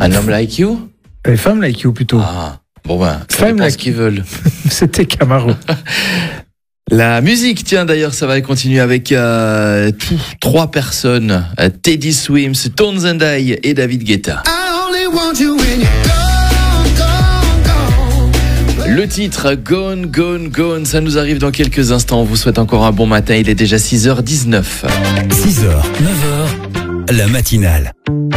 Un homme like you? Les femmes like you plutôt. Ah, bon ben, ça Femme dépend like ce qu'ils veulent. C'était Camaro. La musique, tiens d'ailleurs, ça va continuer avec 3 personnes. Teddy Swims, Tones and I et David Guetta. Le titre Gone, Gone, Gone, ça nous arrive dans quelques instants. On vous souhaite encore un bon matin, il est déjà 6h19. 6h, 9h, la matinale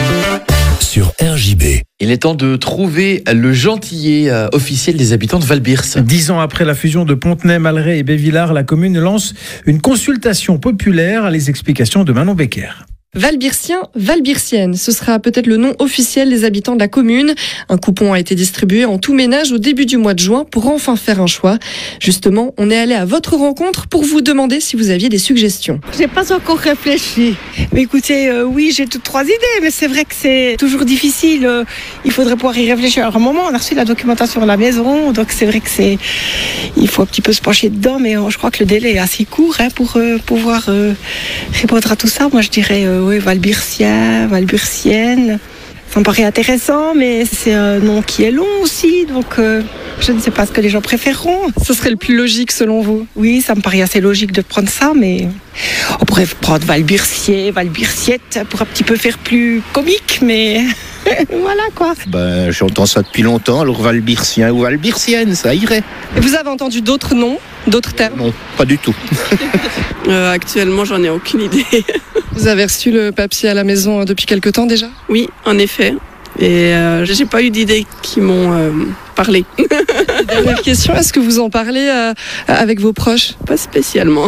sur RJB. Il est temps de trouver le gentillet officiel des habitants de Valbirse. 10 ans après la fusion de Pontenay, Malleray et Bévillars, la commune lance une consultation populaire. Les explications de Manon Becker. Valbirsien, Valbirsienne, ce sera peut-être le nom officiel des habitants de la commune. Un coupon a été distribué en tout ménage au début du mois de juin pour enfin faire un choix. Justement, on est allé à votre rencontre pour vous demander si vous aviez des suggestions. J'ai pas encore réfléchi. Mais écoutez, oui, j'ai toutes 3 idées, mais c'est vrai que c'est toujours difficile. Il faudrait pouvoir y réfléchir. Alors, à un moment, on a reçu la documentation à la maison, donc c'est vrai que il faut un petit peu se pencher dedans, mais je crois que le délai est assez court pour pouvoir répondre à tout ça. Moi, je dirais oui, Valbirsien, Valbirsienne. Ça me paraît intéressant, mais c'est un nom qui est long aussi, donc je ne sais pas ce que les gens préféreront. Ce serait le plus logique selon vous? Oui, ça me paraît assez logique de prendre ça, mais on pourrait prendre Valbirsier, Valbirsiette pour un petit peu faire plus comique, mais voilà quoi. Ben, j'entends ça depuis longtemps, alors Valbirsien ou Valbirsienne, ça irait. Et vous avez entendu d'autres noms, d'autres termes? Non, pas du tout. Actuellement, j'en ai aucune idée. Vous avez reçu le papier à la maison depuis quelque temps déjà? Oui, en effet. Et j'ai pas eu d'idées qui m'ont parlé. Dernière question, est-ce que vous en parlez avec vos proches? Pas spécialement.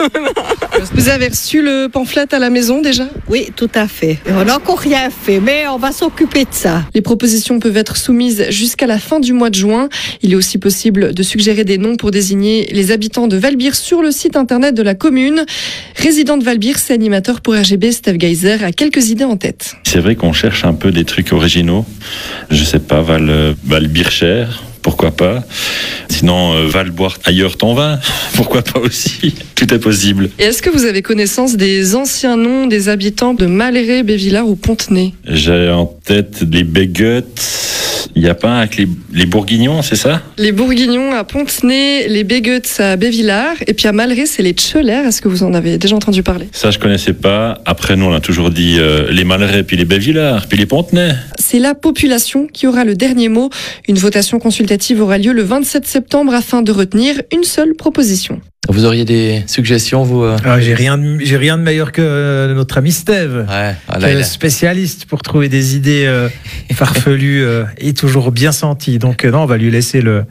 Vous avez reçu le pamphlet à la maison déjà? Oui, tout à fait. On n'a encore rien fait, mais on va s'occuper de ça. Les propositions peuvent être soumises jusqu'à la fin du mois de juin. Il est aussi possible de suggérer des noms pour désigner les habitants de Valbirse sur le site internet de la commune. Résident de Valbirse et animateur pour RGB, Steph Geyser a quelques idées en tête. C'est vrai qu'on cherche un peu des trucs originaux. Je sais pas, Valbircher, pourquoi pas. Sinon, Val boire ailleurs ton vin, pourquoi pas aussi. Tout est possible. Et est-ce que vous avez connaissance des anciens noms des habitants de Malleray, Bévillars ou Pontenay? J'ai en tête les Béguettes. Il n'y a pas un avec les Bourguignons, c'est ça? Les Bourguignons à Pontenay, les Béguettes à Bévillars, et puis à Malleray, c'est les Tschelers. Est-ce que vous en avez déjà entendu parler? Ça, je connaissais pas. Après, nous, on a toujours dit les Malleray, puis les Bévillars, puis les Pontenay. C'est la population qui aura le dernier mot. Une votation consultative aura lieu le 27 septembre afin de retenir une seule proposition. Vous auriez des suggestions, vous J'ai rien de meilleur que notre ami Steve, ouais, qui est spécialiste pour trouver des idées farfelues et toujours bien senties. Donc non, on va lui laisser le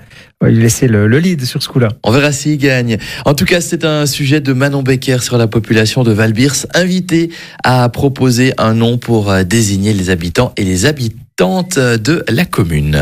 lead sur ce coup-là. On verra s'il gagne. En tout cas, c'est un sujet de Manon Becker sur la population de Valbirse, invité à proposer un nom pour désigner les habitants et les habitantes de la commune.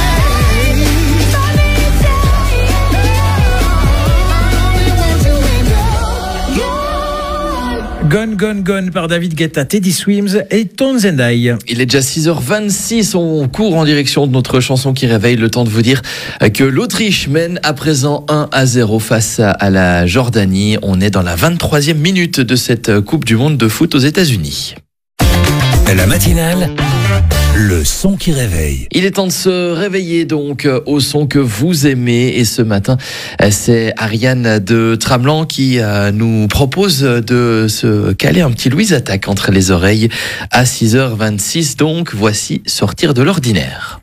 Gone, Gone, Gone par David Guetta, Teddy Swims et Tones and I. Il est déjà 6h26, on court en direction de notre chanson qui réveille. Le temps de vous dire que l'Autriche mène à présent 1-0 face à la Jordanie. On est dans la 23e minute de cette Coupe du Monde de foot aux États-Unis. La matinale, le son qui réveille. Il est temps de se réveiller donc au son que vous aimez. Et ce matin, c'est Ariane de Tramelan qui nous propose de se caler un petit Louise Attaque entre les oreilles à 6h26. Donc voici Sortir de l'ordinaire.